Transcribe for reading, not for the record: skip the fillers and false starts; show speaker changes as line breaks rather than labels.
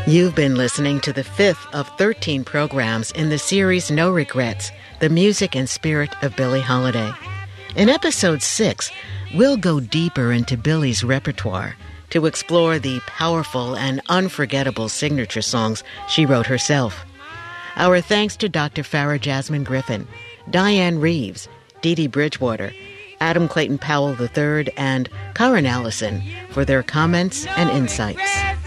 You've been listening to the 5th of 13 programs in the series No Regrets, the music and spirit of Billie Holiday. In episode 6, we'll go deeper into Billie's repertoire to explore the powerful and unforgettable signature songs she wrote herself. Our thanks to Dr. Farah Jasmine Griffin, Diane Reeves, Dee Dee Bridgewater, Adam Clayton Powell III, and Karen Allison for their comments and insights.